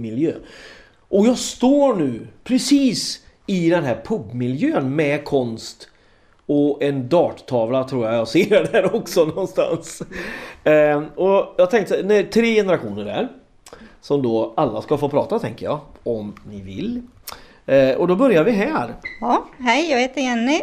pubmiljö. Och jag står nu precis i den här pubmiljön med konst och en darttavla tror jag ser där också någonstans. Och jag tänkte, det är 3 generationer där som då alla ska få prata tänker jag, om ni vill. Och då börjar vi här. Ja, hej, jag heter Jenny.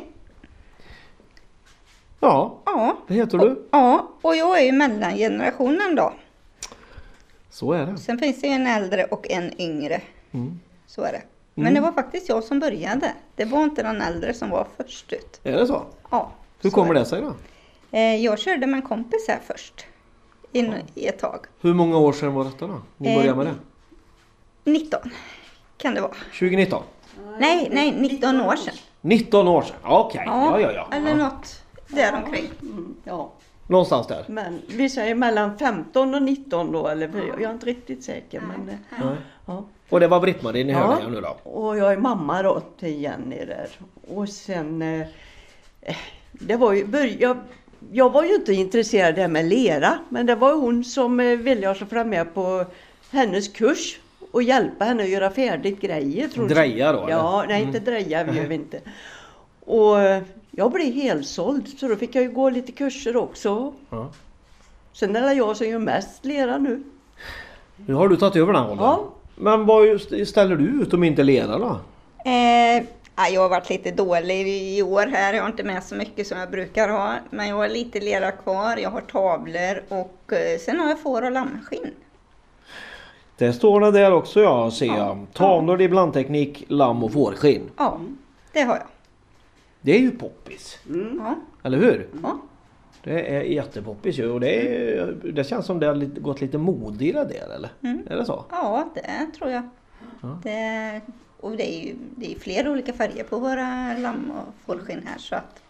Ja, det heter du. Ja, och jag är ju mellangenerationen då. Så är det. Sen finns det ju en äldre och en yngre. Så är det. Men det var faktiskt jag som började. Det var inte den äldre som var först ut. Är det så? Ja. Hur så kommer är det sig då? Jag körde med en kompis här först. I ett tag. Hur många år sedan var detta då? Ni började med det? 19 kan det vara. 2019? Nej, 19 år sedan. 19 år sedan, okej. Ja. Eller något däromkring. Ja, Någonstans där. men vi säger mellan 15 och 19 då, eller jag är inte riktigt säker. Men, ja. Och det var Britt-Marie ni hörde nu då? Och jag är mamma då till Jenny där. Och sen, det var ju, jag var ju inte intresserad där med lera, men det var hon som ville jag så fram med på hennes kurs och hjälpa henne att göra färdigt grejer. Dreja då? Eller? Ja, nej inte dreja gör vi inte. Och jag blev helsåld så då fick jag ju gå lite kurser också. Ja. Sen är det jag som gör mest lera nu. Nu har du tagit över den rollen. Ja. Men vad ställer du ut om inte lera då? Jag har varit lite dålig i år här. Jag har inte med så mycket som jag brukar ha. Men jag har lite lera kvar. Jag har tavlor och sen har jag får- och lammskinn. Det står det där också jag ser. Tavlor i blandteknik, lamm och fårskinn. Ja, det har jag. Det är ju poppis. Ja. Eller hur? Ja. Det är jättepoppis ju. Och det känns som det har gått lite mod i det där, eller? Är det så? Ja, det tror jag. Ja. Och det är flera olika färger på våra lamm och fårskinn här. Så att,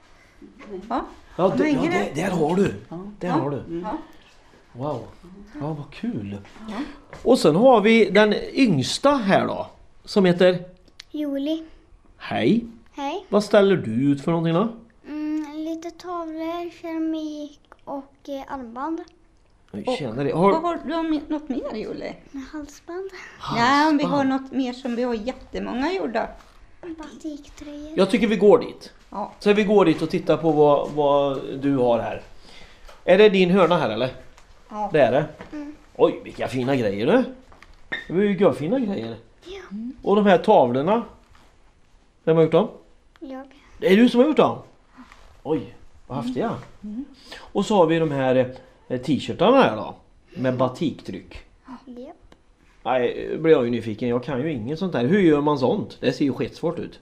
där har du. Där har du. Ja. Wow, ja vad kul. Ja. Och sen har vi den yngsta här då. Som heter? Julie. Hej. Hej. Vad ställer du ut för någonting då? Lite tavlor, keramik och armband. Känner det. Du har något mer, Julie? Med halsband. Nej, vi har något mer som vi har jättemånga gjorda. Batiktröjor. Jag tycker vi går dit. Ja. Så vi går dit och tittar på vad du har här. Är det din hörna här eller? Ja. Det är det. Oj, vilka fina grejer det. Det var ju fina grejer. Ja. Och de här tavlorna. Vem har gjort dem? Jag. Det är du som har gjort dem? Oj, vad häftiga. Och så har vi de här t-shirtarna här då. Med batiktryck. Japp. Nej, blir jag ju nyfiken. Jag kan ju inget sånt där. Hur gör man sånt? Det ser ju skitsvårt ut.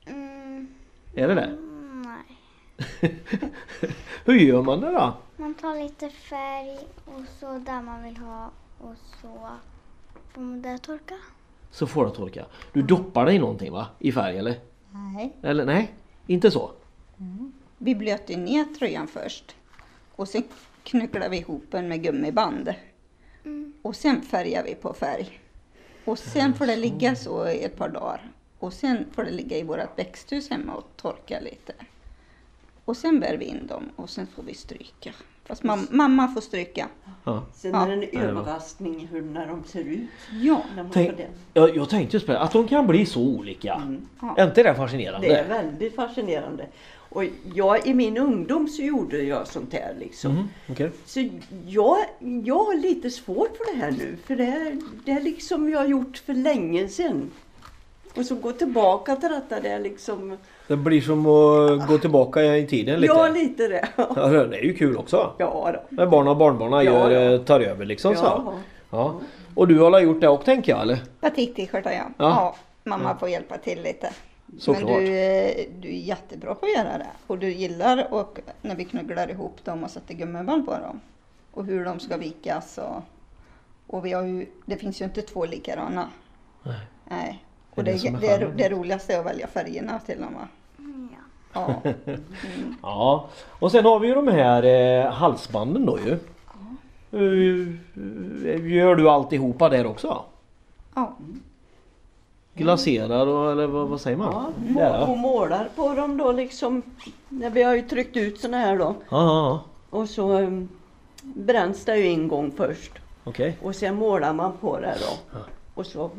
Är det det? Nej. Hur gör man det då? Man tar lite färg och så där man vill ha och så får det torka. Så får det torka. Du doppar det i någonting va? I färg eller? Nej. Eller nej? Inte så? Vi blöter ner tröjan först. Och sen knycklar vi ihop den med gummiband. Och sen färgar vi på färg. Och sen får det ligga så i ett par dagar. Och sen får det ligga i vårat växthus hemma och torka lite. Och sen bär vi in dem och sen får vi stryka. Fast mamma får stryka. Ja. Sen är det en överraskning när de ser ut. Ja. När man får den. Jag tänkte just på det, att de kan bli så olika. Är inte det fascinerande? Det är väldigt fascinerande. Och i min ungdom så gjorde jag sånt här liksom. Okay. Så jag har lite svårt för det här nu. För det är liksom jag har gjort för länge sedan. Och så gå tillbaka till detta, det är liksom... Det blir som att gå tillbaka i tiden lite. Ja, lite det. Ja, det är ju kul också. Ja då. När barn och barnbarn tar över liksom så. Ja. Och du har gjort det också tänker jag, eller? Batik-t-shirtar ja. Mamma får hjälpa till lite. Såklart. Men du är jättebra på att göra det. Och du gillar och när vi knugglar ihop dem och sätter gummiband på dem. Och hur de ska vikas. Och vi har ju, det finns ju inte 2 likadana. Nej. Och det roligaste är att välja färgerna till dem va? Ja. Ja. Och sen har vi ju de här halsbanden då ju. Gör du alltihopa där också? Ja. Glaserar eller vad säger man? Ja, och målar på dem då liksom. När vi har ju tryckt ut såna här då. Ja. Och så bränns det ju en gång först. Okej. Och sen målar man på det då. Och så